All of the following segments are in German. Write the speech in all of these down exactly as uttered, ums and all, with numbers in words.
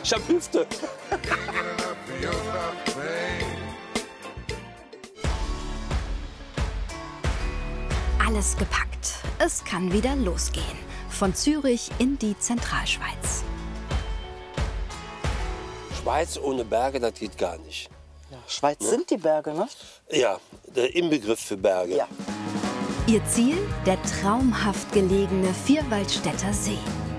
Ich hab Hüfte. Alles gepackt. Es kann wieder losgehen. Von Zürich in die Zentralschweiz. Schweiz ohne Berge, das geht gar nicht. Ja, Schweiz ne? sind die Berge, ne? Ja, der Inbegriff für Berge. Ja. Ihr Ziel? Der traumhaft gelegene Vierwaldstätter See.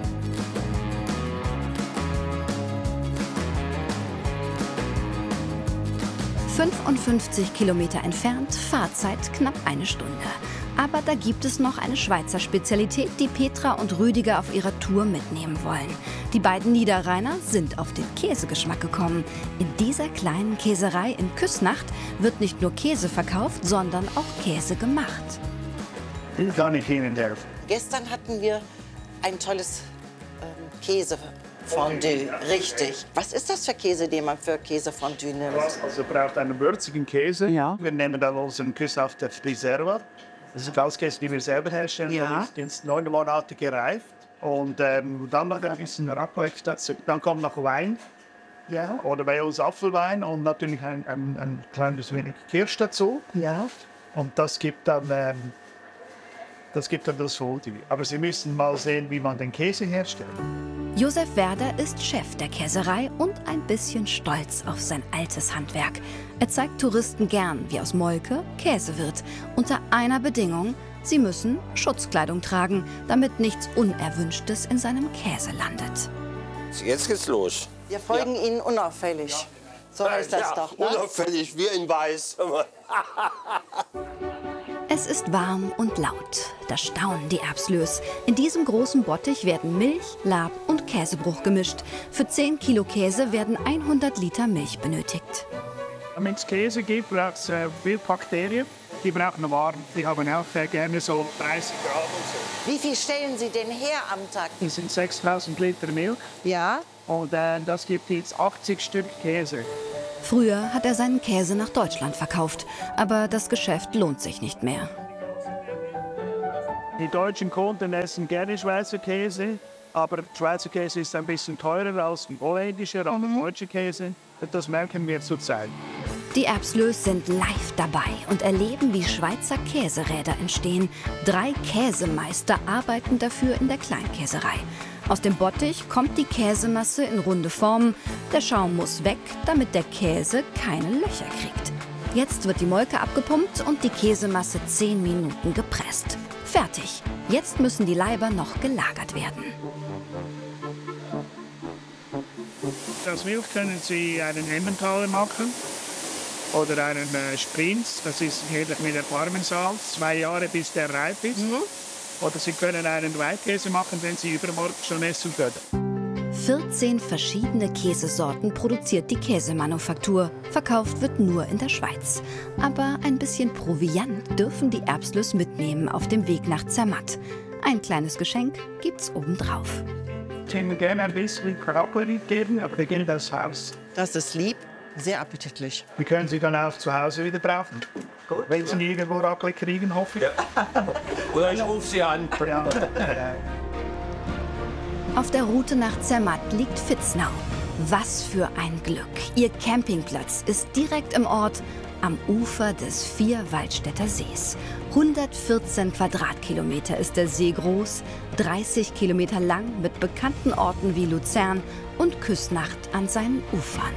fünfundfünfzig Kilometer entfernt, Fahrzeit knapp eine Stunde. Aber da gibt es noch eine Schweizer Spezialität, die Petra und Rüdiger auf ihrer Tour mitnehmen wollen. Die beiden Niederrheiner sind auf den Käsegeschmack gekommen. In dieser kleinen Käserei in Küsnacht wird nicht nur Käse verkauft, sondern auch Käse gemacht. Das kann ich Ihnen helfen. Gestern hatten wir ein tolles ähm, Käsefondue, richtig. Was ist das für Käse, den man für Käsefondue nimmt? Also braucht einen würzigen Käse. Ja. Wir nehmen dann unseren Küsnachter Reserva. Das ist Gauskäse, die wir selber herstellen. Ja. Die ist neun Monate gereift. Und ähm, dann noch ein bisschen Raclette dazu. Dann kommt noch Wein. Ja. Oder bei uns Apfelwein und natürlich ein, ein, ein kleines wenig Kirsch dazu. Ja. Und das gibt dann, ähm, das, gibt dann das Fondue. Aber Sie müssen mal sehen, wie man den Käse herstellt. Josef Werder ist Chef der Käserei und ein bisschen stolz auf sein altes Handwerk. Er zeigt Touristen gern, wie aus Molke Käse wird. Unter einer Bedingung: sie müssen Schutzkleidung tragen, damit nichts Unerwünschtes in seinem Käse landet. Jetzt geht's los. Wir folgen ja. Ihnen unauffällig. Ja. So heißt das ja, doch, ne? Unauffällig, wir in Weiß. Es ist warm und laut. Da staunen die Erbslös. In diesem großen Bottich werden Milch, Lab und Käsebruch gemischt. Für zehn Kilo Käse werden hundert Liter Milch benötigt. Damit es Käse gibt, braucht es äh, viel Bakterien. Die brauchen warm. Die haben auch äh, gerne so dreißig Grad und so. Wie viel stellen Sie denn her am Tag? Das sind sechstausend Liter Milch. Ja. Und äh, das gibt jetzt achtzig Stück Käse. Früher hat er seinen Käse nach Deutschland verkauft, aber das Geschäft lohnt sich nicht mehr. Die deutschen Kunden essen gerne Schweizer Käse, aber Schweizer Käse ist ein bisschen teurer als ein holländischer oder mhm. deutscher Käse. Das merken wir zurzeit. Die Erbslös sind live dabei und erleben, wie Schweizer Käseräder entstehen. Drei Käsemeister arbeiten dafür in der Kleinkäserei. Aus dem Bottich kommt die Käsemasse in runde Formen. Der Schaum muss weg, damit der Käse keine Löcher kriegt. Jetzt wird die Molke abgepumpt und die Käsemasse zehn Minuten gepresst. Fertig. Jetzt müssen die Laiber noch gelagert werden. Aus Milch können Sie einen Emmentaler machen oder einen äh, Sprint. Das ist ähnlich mit der Parmesan. Zwei Jahre, bis der reif ist. Mhm. Oder Sie können einen Weichkäse machen, den Sie übermorgen schon essen können. vierzehn verschiedene Käsesorten produziert die Käsemanufaktur. Verkauft wird nur in der Schweiz. Aber ein bisschen Proviant dürfen die Erbslös mitnehmen auf dem Weg nach Zermatt. Ein kleines Geschenk gibt's obendrauf. Ich würde gerne ein bisschen Brokkoli geben, aber wir gehen das Haus. Das ist lieb, sehr appetitlich. Wir können Sie dann auch zu Hause wieder brauchen. Gut. Wenn Sie irgendwo Raclette kriegen, hoffe ich. Ja. Oder ich rufe Sie an. Ja. Auf der Route nach Zermatt liegt Vitznau. Was für ein Glück! Ihr Campingplatz ist direkt im Ort, am Ufer des Vierwaldstätter Sees. hundertvierzehn Quadratkilometer ist der See groß, dreißig Kilometer lang mit bekannten Orten wie Luzern und Küsnacht an seinen Ufern.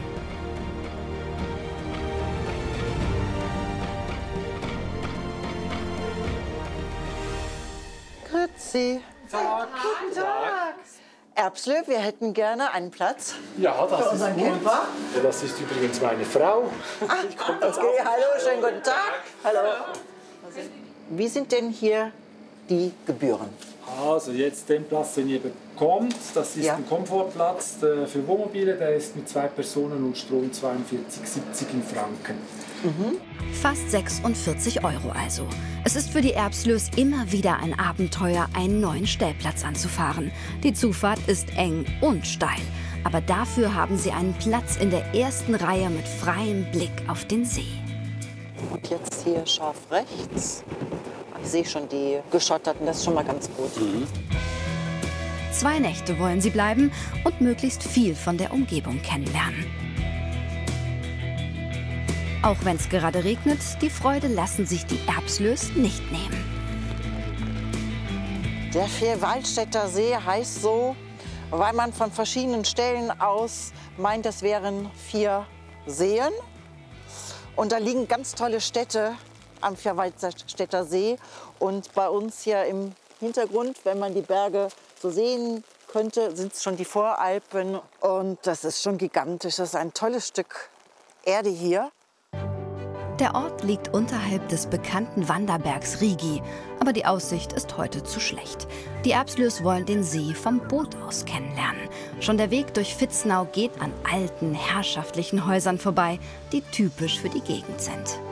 Grüezi. Tag. Guten Tag. Erbslö, wir hätten gerne einen Platz. Ja, das für ist unseren gut. Camper. Das ist übrigens meine Frau. Ah, okay, hallo, schönen guten Tag. Hallo. Wie sind denn hier die Gebühren? Also jetzt den Platz, den ihr bekommt, das ist Ja. ein Komfortplatz für Wohnmobile, der ist mit zwei Personen und Strom zweiundvierzig siebzig in Franken. Mhm. Fast sechsundvierzig Euro also. Es ist für die Erbslös immer wieder ein Abenteuer, einen neuen Stellplatz anzufahren. Die Zufahrt ist eng und steil. Aber dafür haben sie einen Platz in der ersten Reihe mit freiem Blick auf den See. Und jetzt hier scharf rechts. Ich sehe schon die geschotterten, das ist schon mal ganz gut. Mhm. Zwei Nächte wollen sie bleiben und möglichst viel von der Umgebung kennenlernen. Auch wenn es gerade regnet, die Freude lassen sich die Erbslös nicht nehmen. Der Vierwaldstätter See heißt so, weil man von verschiedenen Stellen aus meint, es wären vier Seen. Und da liegen ganz tolle Städte am Vierwaldstätter See. Und bei uns hier im Hintergrund, wenn man die Berge so sehen könnte, sind es schon die Voralpen. Und das ist schon gigantisch. Das ist ein tolles Stück Erde hier. Der Ort liegt unterhalb des bekannten Wanderbergs Rigi, aber die Aussicht ist heute zu schlecht. Die Erbslös wollen den See vom Boot aus kennenlernen. Schon der Weg durch Vitznau geht an alten, herrschaftlichen Häusern vorbei, die typisch für die Gegend sind.